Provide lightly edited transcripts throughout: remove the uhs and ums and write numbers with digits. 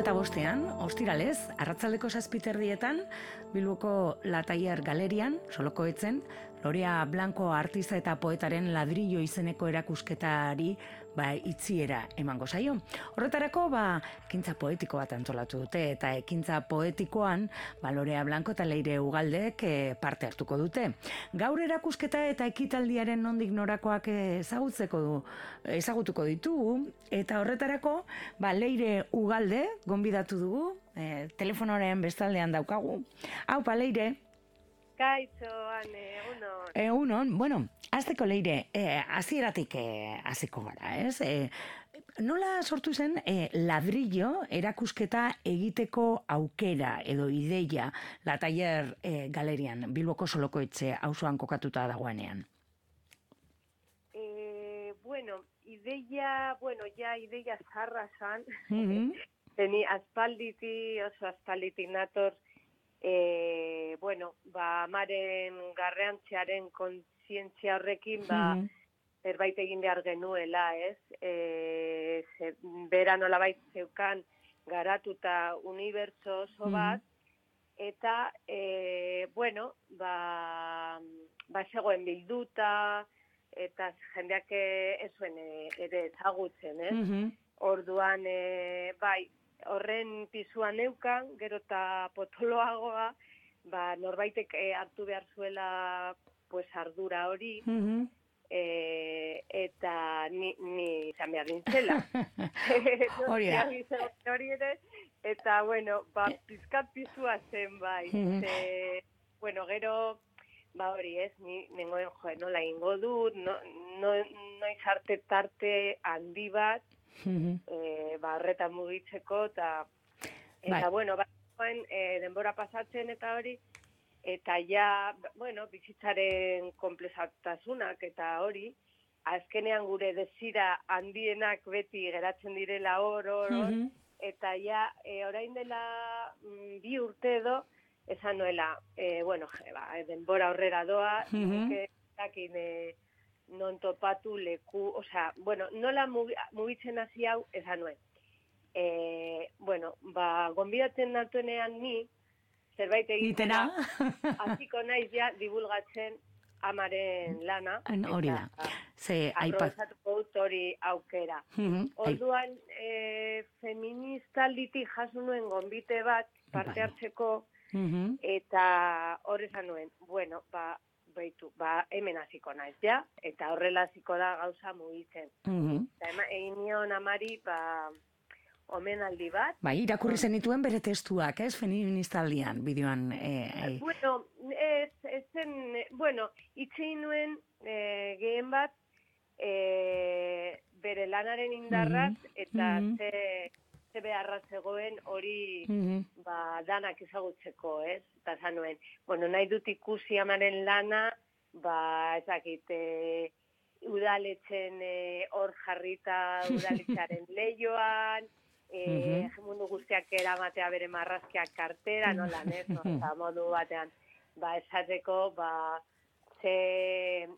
5:25, ostiralez, arratsaldeko 7:00 Bilboko La Taller Galerian, Solokoetzen, Lorea Blanco artista eta poetaren Ladrillo izeneko erakusketari itziera emango zaio. Horretarako, ekintza poetiko bat antolatu dute, eta ekintza poetikoan, Lorea Blanco eta Leire Ugaldek parte hartuko dute. Gaur erakusketa eta ekitaldiaren nondik norakoak ezagutuko ditugu, eta horretarako, Leire Ugalde gonbidatu dugu, telefonoren bestaldean daukagu. Aupa, Leire. Kaixo, Ane, egunon. Egunon, bueno, azteko Leire, hasieratik hasiko gara, ez? Nola sortu zen Ladrillo erakusketa egiteko aukera edo ideia La Taller Galerian, Bilboko Solokoetxe auzoan kokatuta dagoenean? Ideia zarra zan. Teni oso aspalditik nator, amaren garrantziaren kontzientzia horrekin, zerbait egin behar genuela, ez? Bera nolabait zeukan garatuta unibertso oso bat, eta, zegoen bilduta, eta jendeak ez zuen ere ezagutzen, ez? Orduan, horren pisuan neukan, gero eta potoloagoa, norbaitek hartu behar zuela ardura hori, eta ni izan behar nintzela. Hori da. Hori ere, eta, pizkat pisua zen, gero, hori ez, nengoen, nola ingo dut, noiz arte tarte handi bat, horretan mugitzeko, eta denbora pasatzen eta hori, eta bizitzaren komplexatasunak eta hori, azkenean gure desira handienak beti geratzen direla hor, eta orain dela 2 urte edo, esan noela, denbora horrera doa, non topatu leku, nola mugitzen hasi hau, esan nuen. Gonbidatzen natuenean ni, zerbait egitena, hasiko naiz divulgatzen amaren lana. Hori da. Aprobetxatuko dut hori aukera. Orduan, feministalditik jaso nuen gonbite bat, parte hartzeko, eta horrezan nuen, hemen hasiko naiz, eta horrela hasiko da gauza mugitzen. Egin nion amari, omenaldi bat. Irakurri zenituen bere testuak, ez, feministaldian, bideoan. Itzein nuen gehen bat, bere lanaren indarraz, eta ze beharra zegoen hori danak ezagutzeko, ez? Eta zan nuen, nahi dut ikusi amaren lana, ezakit, udaletxen hor jarrita udaletxaren lehioan, mundu guztiak eramatea bere marrazkiak kartera, nola, ez? Modu batean, esateko, ze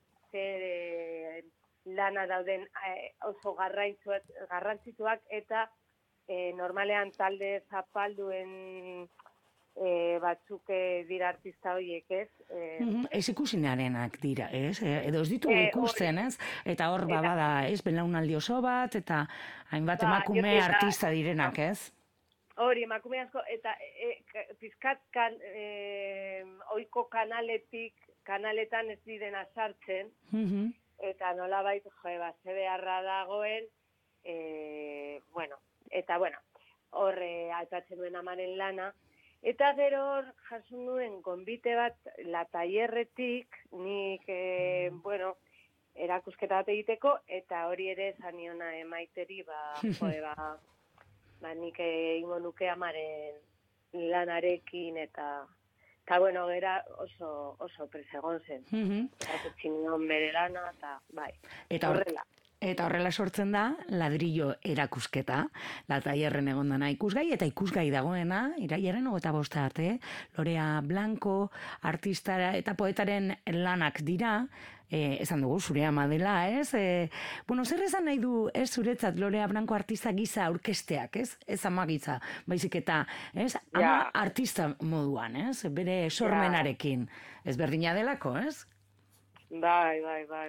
lana dauden oso garrantzituak, eta normalean talde zapalduen batzuk dira artista horiek, ez? Ez ikusinearenak dira, ez? Edo ez ditugu ikusten, ez? Eta hor bada, ez? Belaunaldi oso bat, eta hainbat emakume artista direnak, ez? Hori, emakume asko, eta pizkat oiko kanaletan ez direna sartzen, eta nolabait, ze beharra dagoen, eta horre aipatzen duen amaren lana, eta gero hor jaso nuen gonbite bat La Tallerretik, nik, erakusketa bat egiteko, eta hori ere zaniona emaiteri, nik egingo nuke amaren lanarekin, eta gera oso presegon zen. Eta txinion bere lana, eta horrela. Eta horrela sortzen da, Ladrillo erakusketa, La Tallerren egondana ikusgai, eta ikusgai dagoena, irailaren 25 arte, Lorea Blanco, artista eta poetaren lanak dira, esan dugu, zure ama dela, ez? Bueno, zer esan nahi du, ez zuretzat, Lorea Blanco artista gisa aurkesteak, ez? Ez ama gisa, baizik eta, ez? Ama artista moduan, ez? Bere sormenarekin, ez berdina delako, ez? Bai,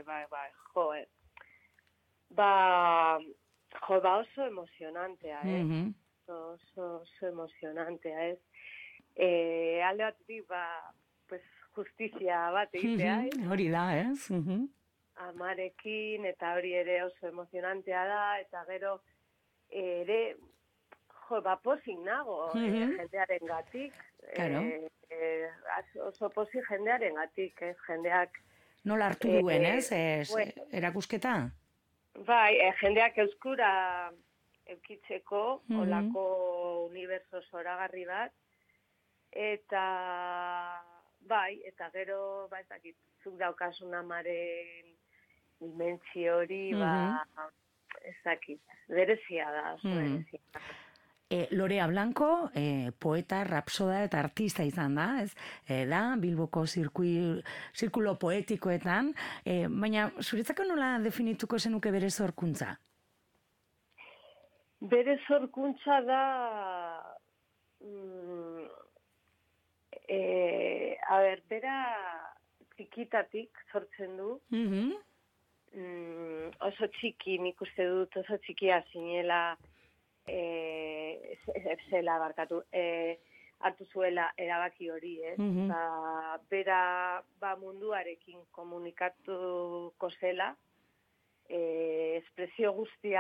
oso emocionantea, oso emocionantea, ez? Alde batetik, pues, justizia bat egitea, hori da, ez? Amarekin, eta hori ere oso emozionantea da, eta gero ere, pozik nago jendearen gatik. Oso pozik jendearen gatik, jendeak... Nola hartu duen, ez? Erakusketa? Bai, jendeak euskura eukitzeko, olako uniberso zoragarri bat, eta bai, eta gero, ezakit, zuk daukasun amaren dimentsio hori, ezakit, berezia da, berezia. Lorea Blanco, poeta, rapsoda eta artista izan da, ez? Da, Bilboko zirkulo poetikoetan, baina zuretzako nola definituko zenuke bere zorkuntza? Bere zorkuntza da... bera txikitatik sortzen du. Oso txiki, nik uste dut, oso txikia zinela hartu zuela erabaki hori, bera munduarekin komunikatuko zela, espresio guztia